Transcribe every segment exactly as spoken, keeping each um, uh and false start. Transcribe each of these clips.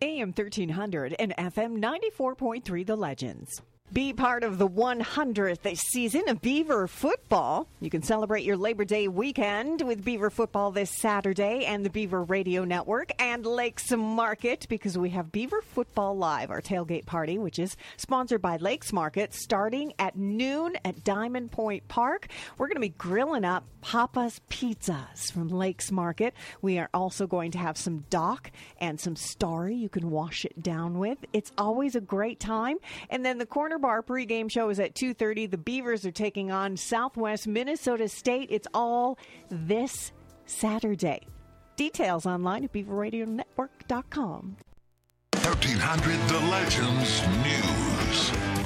A M thirteen hundred and F M ninety-four point three The Legends. Be part of the one hundredth season of Beaver football. You can celebrate your Labor Day weekend with Beaver football this Saturday and the Beaver Radio Network and Lakes Market, because we have Beaver Football Live, our tailgate party, which is sponsored by Lakes Market, starting at noon at Diamond Point Park. We're going to be grilling up Papa's Pizzas from Lakes Market. We are also going to have some Doc and some Starry you can wash it down with. It's always a great time. And then the Corner Bar pregame show is at two thirty. The Beavers are taking on Southwest Minnesota State. It's all this Saturday. Details online at beaver radio network dot com. thirteen hundred The Legends News.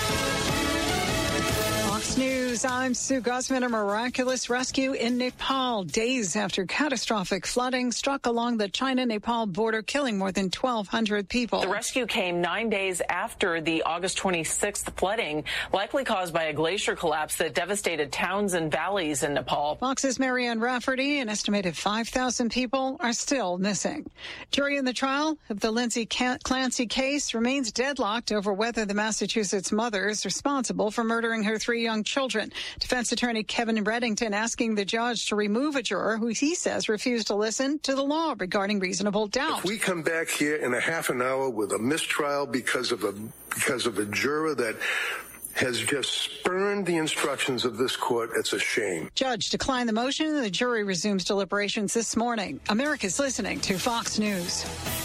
Fox News, I'm Sue Guzman. A miraculous rescue in Nepal days after catastrophic flooding struck along the China-Nepal border, killing more than twelve hundred people. The rescue came nine days after the August twenty-sixth flooding, likely caused by a glacier collapse that devastated towns and valleys in Nepal. Fox's Marianne Rafferty, an estimated five thousand people are still missing. Jury in the trial of the Lindsay Clancy case remains deadlocked over whether the Massachusetts mother is responsible for murdering her three young children. Defense attorney Kevin Reddington asking the judge to remove a juror who he says refused to listen to the law regarding reasonable doubt. If we come back here in a half an hour with a mistrial because of a because of a juror that has just spurned the instructions of this court, it's a shame. Judge declined the motion and the jury resumes deliberations this morning. America's listening to Fox News.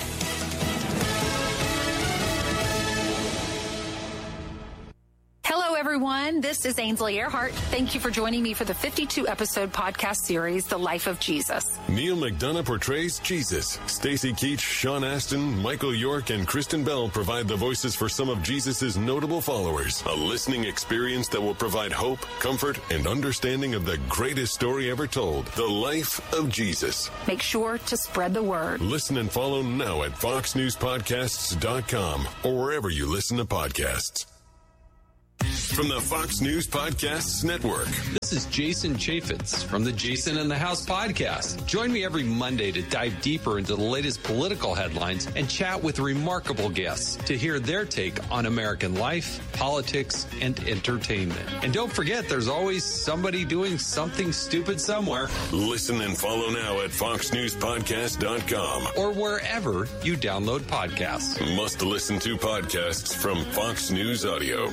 Hello, everyone. This is Ainsley Earhart. Thank you for joining me for the fifty-two episode podcast series, The Life of Jesus. Neil McDonough portrays Jesus. Stacy Keach, Sean Astin, Michael York, and Kristen Bell provide the voices for some of Jesus' notable followers. A listening experience that will provide hope, comfort, and understanding of the greatest story ever told, The Life of Jesus. Make sure to spread the word. Listen and follow now at fox news podcasts dot com or wherever you listen to podcasts. From the Fox News Podcasts Network. This is Jason Chaffetz from the Jason in the House podcast. Join me every Monday to dive deeper into the latest political headlines and chat with remarkable guests to hear their take on American life, politics, and entertainment. And don't forget, there's always somebody doing something stupid somewhere. Listen and follow now at fox news podcast dot com or wherever you download podcasts. Must listen to podcasts from Fox News Audio.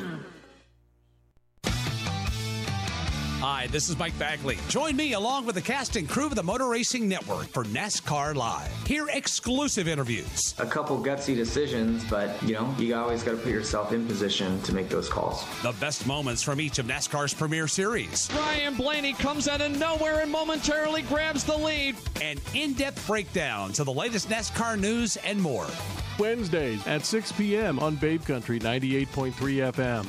Hi, this is Mike Bagley. Join me along with the cast and crew of the Motor Racing Network for NASCAR Live. Hear exclusive interviews. A couple gutsy decisions, but, you know, you always got to put yourself in position to make those calls. The best moments from each of NASCAR's premier series. Ryan Blaney comes out of nowhere and momentarily grabs the lead. And in-depth breakdowns of the latest NASCAR news and more. Wednesdays at six p.m. on Babe Country ninety-eight point three F M.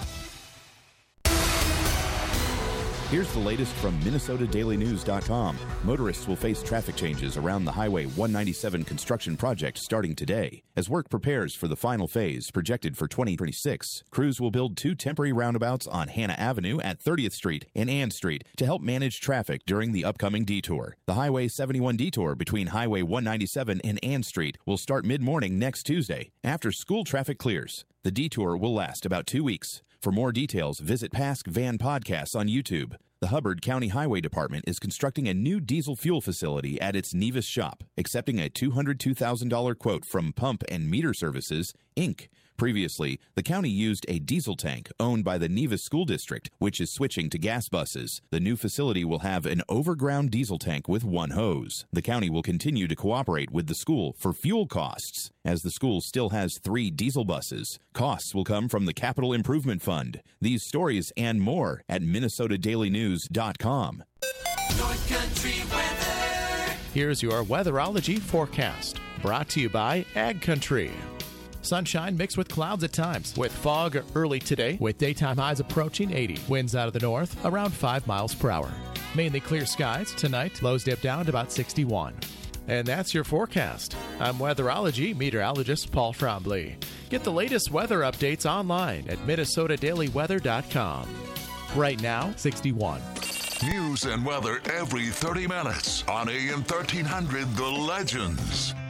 Here's the latest from Minnesota Daily News dot com. Motorists will face traffic changes around the Highway one ninety-seven construction project starting today. As work prepares for the final phase, projected for twenty twenty-six, crews will build two temporary roundabouts on Hannah Avenue at thirtieth Street and Ann Street to help manage traffic during the upcoming detour. The Highway seventy-one detour between Highway one ninety-seven and Ann Street will start mid-morning next Tuesday after school traffic clears. The detour will last about two weeks. For more details, visit Pask Van Podcasts on YouTube. The Hubbard County Highway Department is constructing a new diesel fuel facility at its Nevis shop, accepting a two hundred two thousand dollars quote from Pump and Meter Services, Incorporated. Previously, the county used a diesel tank owned by the Nevis School District, which is switching to gas buses. The new facility will have an overground diesel tank with one hose. The county will continue to cooperate with the school for fuel costs, as the school still has three diesel buses. Costs will come from the Capital Improvement Fund. These stories and more at Minnesota Daily News dot com. North Country weather. Here's your weatherology forecast, brought to you by Ag Country. Sunshine mixed with clouds at times, with fog early today, with daytime highs approaching eighty. Winds out of the north, around five miles per hour. Mainly clear skies tonight, lows dip down to about sixty-one. And that's your forecast. I'm weatherology meteorologist Paul Trombley. Get the latest weather updates online at Minnesota Daily Weather dot com. Right now, sixty-one. News and weather every thirty minutes on A M thirteen hundred The Legends.